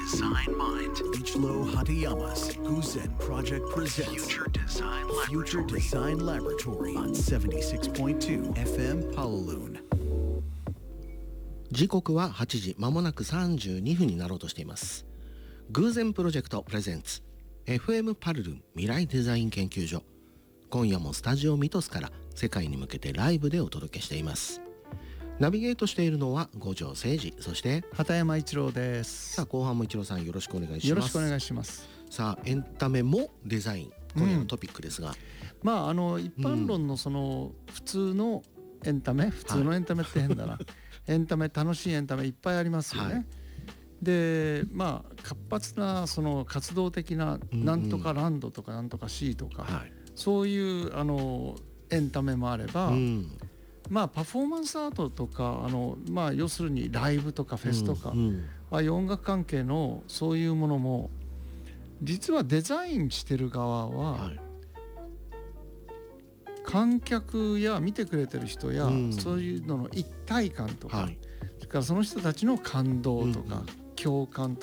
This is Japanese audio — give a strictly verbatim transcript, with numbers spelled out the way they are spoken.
Design Mind Ichiro Hatayama's Guzen Project presents Future Design Future Laboratory Design Laboratory on seventy-six point two エフエム Palaloon。 時刻ははちじまもなくさんじゅうにふんになろうとしています。偶然プロジェクトプレゼンツ エフエム パルルン未来デザイン研究所。今夜もスタジオミトスから世界に向けてライブでお届けしています。ナビゲートしているのは五条誠二、そして畑山一郎です。 さあ後半も一郎さんよろしくお願いします。 よろしくお願いします。 さあエンタメもデザイン、今夜のトピックですが、うん、 まああの一般論のその普通のエンタメ、うん、普通のエンタメって変だな、はい、エンタメ楽しいエンタメいっぱいありますよね、はい、でまあ活発なその活動的ななんとかランドとかなんとかシーとか、うんうん、そういうあのエンタメもあれば、うん、まあパフォーマンスアートとかあのまあ要するにライブとかフェスとか、うんうん、ああいう音楽関係のそういうものも実はデザインしてる側は、はい、観客や見てくれてる人や、うん、そういうのの一体感とか、はい、それからその人たちの感動とか、うんうん、共感と